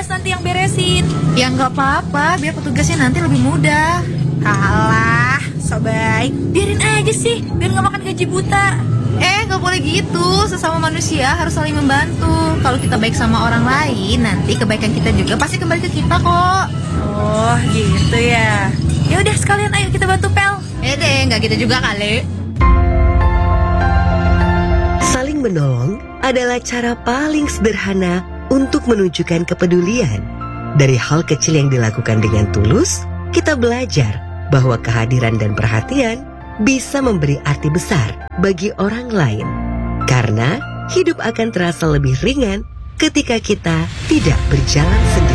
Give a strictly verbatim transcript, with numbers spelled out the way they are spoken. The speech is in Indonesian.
petugas nanti yang beresin. Ya nggak apa-apa, biar petugasnya nanti lebih mudah. Alah, so baik. Biarin aja sih, biar nggak makan gaji buta. Eh, nggak boleh gitu. Sesama manusia harus saling membantu. Kalau kita baik sama orang lain, nanti kebaikan kita juga pasti kembali ke kita kok. Oh, gitu ya. Ya udah sekalian ayo kita bantu Pel. Ya deh, nggak gitu juga kali. Saling menolong adalah cara paling sederhana untuk menunjukkan kepedulian. Dari hal kecil yang dilakukan dengan tulus, kita belajar bahwa kehadiran dan perhatian bisa memberi arti besar bagi orang lain. Karena hidup akan terasa lebih ringan ketika kita tidak berjalan sendiri.